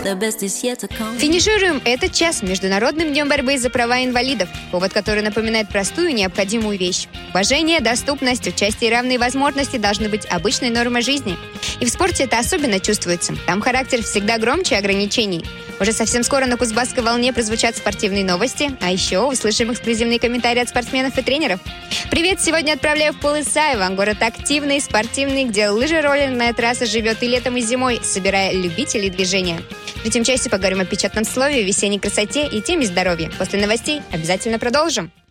Финишируем этот час Международным днем борьбы за права инвалидов. Повод, который напоминает простую и необходимую вещь. Уважение, доступность, участие и равные возможности должны быть обычной нормой жизни. И в спорте это особенно чувствуется. Там характер всегда громче ограничений. Уже совсем скоро на Кузбасской волне прозвучат спортивные новости, а еще услышим эксклюзивные комментарии от спортсменов и тренеров. Привет! Сегодня отправляю в Полысаево, город активный, спортивный, где лыжероллерная трасса живет и летом, и зимой, собирая любителей движения. В третьем части поговорим о печатном слове, весенней красоте и теме здоровья. После новостей обязательно продолжим.